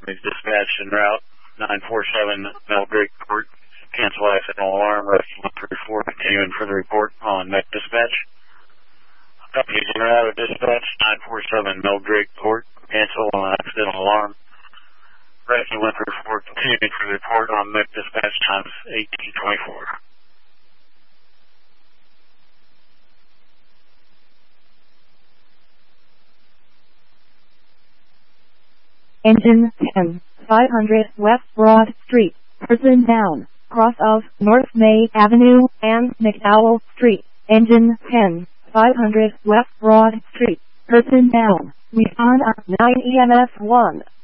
Dispatch en route, 947 Meldrake Court. Cancel accidental alarm, rescue 134, continuing for the report on MEC Dispatch. Companies en route of dispatch, 947 Meldrake Court. Cancel on accidental alarm. Rescue 134, continuing for the report on MEC Dispatch, times 1824. Engine 10, 500 West Broad Street, person down, cross of North May Avenue and McDowell Street. Engine 10, 500 West Broad Street, person down. Respond at 9 EMS 1.